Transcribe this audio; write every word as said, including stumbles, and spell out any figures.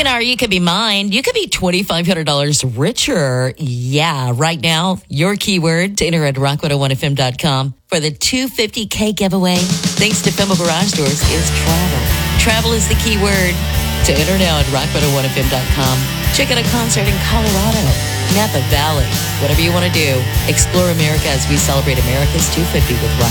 You know, you could be mine. You could be twenty-five hundred dollars richer. Yeah, right now, your keyword to enter at rock one oh one f m dot com for the two hundred fifty thousand giveaway. Thanks to Fimble Garage Doors is travel. Travel is the keyword to enter now at rock one oh one f m dot com. Check out a concert in Colorado, Napa Valley, whatever you want to do. Explore America as we celebrate America's two hundred fifty with Rock